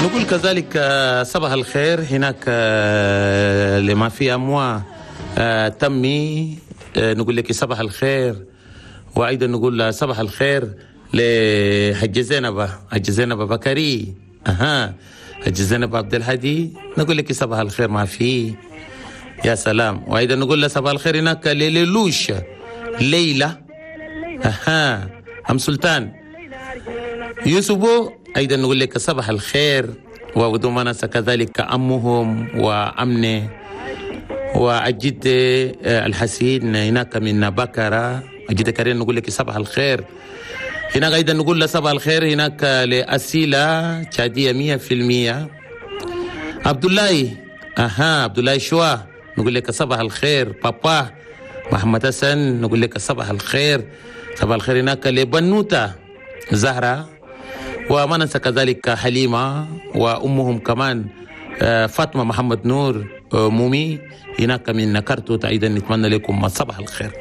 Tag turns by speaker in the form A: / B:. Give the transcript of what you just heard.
A: نقول كذلك صباح الخير هناك لما في أموا تمي، نقول لك صباح الخير. وأيضا نقول صباح الخير لحج زينب بكري، حج زينب عبد الهادي، نقول لك صباح الخير ما في، يا سلام. وأيضا نقول له صباح الخير هناك ليلوش ليلى، أم سلطان يوسفو، أيضا نقول لك صباح الخير. وضمانس كذلك أمهم وأمنه وأجد الحسين هناك من بكرة، أجد كريم، نقول لك صباح الخير. هناك أيضا نقول له صباح الخير هناك لأسيلة شادية 100%. عبد الله شوا، نقول لك صباح الخير. بابا محمد حسن، نقول لك صباح الخير. صباح الخير هناك لبنوتة زهرة، وما ننسى كذلك حليمة وأمهم كمان فاطمة محمد نور مومي هناك من كرتوت. أيضا نتمنى لكم صباح الخير.